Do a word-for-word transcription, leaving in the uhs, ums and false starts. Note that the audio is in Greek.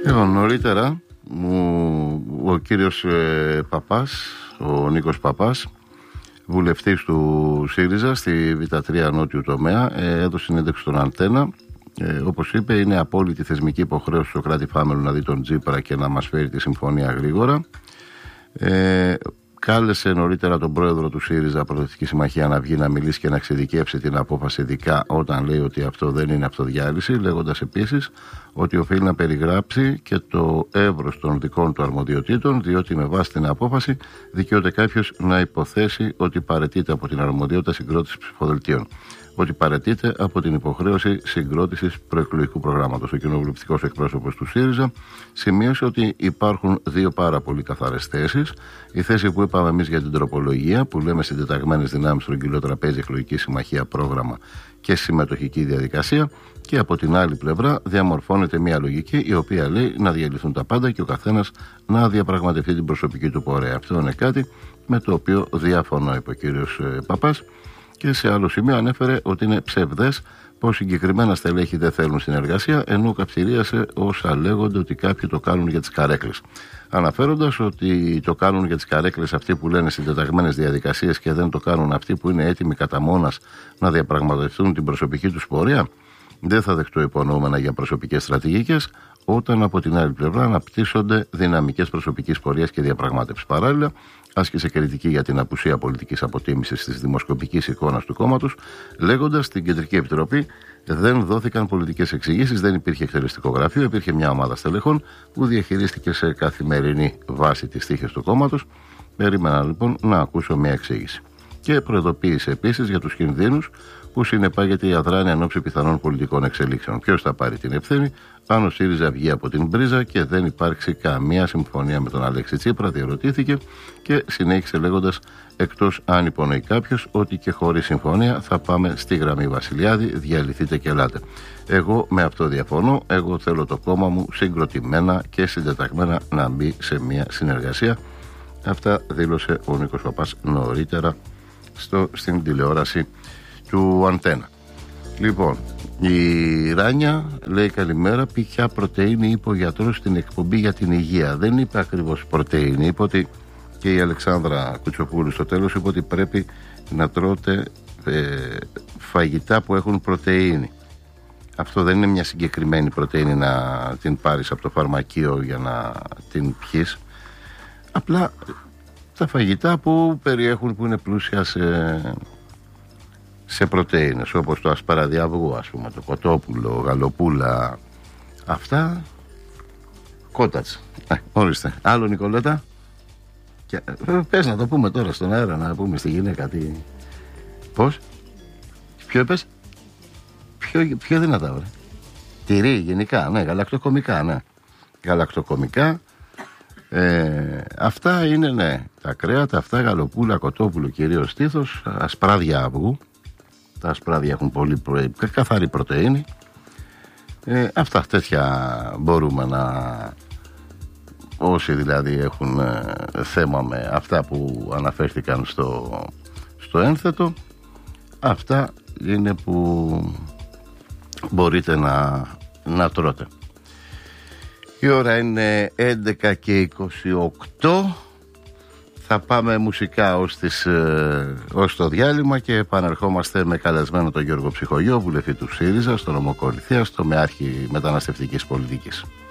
Λοιπόν, νωρίτερα μου, ο κύριος ε, Παπάς, ο Νίκος Παπάς, βουλευτής του ΣΥΡΙΖΑ στη Β' τρία Νότιου τομέα, ε, έδωσε συνέντευξη στον Αντένα. Ε, όπως είπε, είναι απόλυτη θεσμική υποχρέωση του Σωκράτη Φάμελου να δει τον Τσίπρα και να μας φέρει τη συμφωνία γρήγορα. Ε, κάλεσε νωρίτερα τον πρόεδρο του ΣΥΡΙΖΑ Προοδευτική Συμμαχία να βγει να μιλήσει και να εξειδικεύσει την απόφαση, ειδικά όταν λέει ότι αυτό δεν είναι αυτοδιάλυση, λέγοντας επίσης ότι οφείλει να περιγράψει και το εύρος των δικών του αρμοδιοτήτων, διότι με βάση την απόφαση δικαιούται κάποιος να υποθέσει ότι παραιτείται από την αρμοδιότητα συγκρότησης ψηφοδελτίων, ότι παραιτείται από την υποχρέωση συγκρότησης προεκλογικού προγράμματος. Ο κοινοβουλευτικός εκπρόσωπος του ΣΥΡΙΖΑ σημείωσε ότι υπάρχουν δύο πάρα πολύ καθαρές θέσεις. Η θέση που είπαμε εμείς για την τροπολογία, που λέμε συντεταγμένες δυνάμεις στον κύριο τραπέζι, εκλογική συμμαχία, πρόγραμμα και συμμετοχική διαδικασία. Και από την άλλη πλευρά διαμορφώνεται μια λογική η οποία λέει να διαλυθούν τα πάντα και ο καθένας να διαπραγματευτεί την προσωπική του πορεία. Αυτό είναι κάτι με το οποίο διαφωνώ, είπε ο κύριος Παπάς. Και σε άλλο σημείο ανέφερε ότι είναι ψευδές πως συγκεκριμένα στελέχη δεν θέλουν συνεργασία, ενώ καψηρίασε όσα λέγονται ότι κάποιοι το κάνουν για τις καρέκλες. Αναφέροντας ότι το κάνουν για τις καρέκλες αυτοί που λένε συντεταγμένες διαδικασίες και δεν το κάνουν αυτοί που είναι έτοιμοι κατά μόνας να διαπραγματευτούν την προσωπική τους πορεία, δεν θα δεχτώ υπονοούμενα για προσωπικές στρατηγικές, όταν από την άλλη πλευρά αναπτύσσονται δυναμικές προσωπικής πορείας και διαπραγμάτευσης. Παράλληλα, άσκησε κριτική για την απουσία πολιτικής αποτίμησης της δημοσκοπικής εικόνας του κόμματος, λέγοντας στην Κεντρική Επιτροπή δεν δόθηκαν πολιτικές εξηγήσεις, δεν υπήρχε εκτελεστικό γραφείο, υπήρχε μια ομάδα στελεχών που διαχειρίστηκε σε καθημερινή βάση τις τύχες του κόμματος. Περίμενα λοιπόν να ακούσω μια εξήγηση. Και προειδοποίησε επίσης για τους κινδύνους που συνεπάγεται η αδράνεια εν ώψη πιθανών πολιτικών εξελίξεων. Ποιος θα πάρει την ευθύνη αν ο ΣΥΡΙΖΑ βγει από την πρίζα και δεν υπάρξει καμία συμφωνία με τον Αλέξη Τσίπρα, διερωτήθηκε και συνέχισε λέγοντας, εκτός αν υπονοεί κάποιος ότι και χωρίς συμφωνία θα πάμε στη γραμμή Βασιλιάδη, διαλυθείτε και ελάτε. Εγώ με αυτό διαφωνώ. Εγώ θέλω το κόμμα μου συγκροτημένα και συντεταγμένα να μπει σε μια συνεργασία. Αυτά δήλωσε ο Νίκος Παπάς νωρίτερα στο, στην τηλεόραση του Αντένα. Λοιπόν, η Ράνια λέει καλημέρα. Ποια πρωτεΐνη είπε ο γιατρός στην εκπομπή για την υγεία? Δεν είπε ακριβώς πρωτεΐνη. Είπε ότι, και η Αλεξάνδρα Κουτσοπούλου στο τέλος είπε ότι πρέπει να τρώτε ε, φαγητά που έχουν πρωτεΐνη. Αυτό δεν είναι μια συγκεκριμένη πρωτεΐνη να την πάρεις από το φαρμακείο για να την πιείς. Απλά τα φαγητά που περιέχουν, που είναι πλούσια σε, σε πρωτεΐνες, όπως το ασπαραδιαυγό, ας πούμε, το κοτόπουλο, γαλοπούλα, αυτά. Κότατς. Ε, ορίστε. Άλλο, Νικολέτα? Και, ε, πες να το πούμε τώρα στον αέρα, να πούμε στη γυναίκα τι... Πώς? Ποιο είπες? Πιο, πιο δυνατά, ωραία. Τυρί, γενικά, ναι, γαλακτοκομικά, ναι. Γαλακτοκομικά. Ε, αυτά είναι, ναι, τα κρέατα, αυτά, γαλοπούλα, κοτόπουλο, κυρίως στήθος, ασπράδια αυγού. Τα ασπράδια έχουν πολύ προ... καθαρή πρωτεΐνη. Ε, αυτά τέτοια μπορούμε να... Όσοι δηλαδή έχουν ε, θέμα με αυτά που αναφέρθηκαν στο, στο ένθετο, αυτά είναι που μπορείτε να, να τρώτε. Η ώρα είναι έντεκα και είκοσι οκτώ. Θα πάμε μουσικά ως, τις, ως το διάλειμμα και επανερχόμαστε με καλεσμένο τον Γιώργο Ψυχογειό, βουλευτή του ΣΥΡΙΖΑ, στον Ομοκολυθία, στο Μεάρχη Μεταναστευτικής Πολιτικής.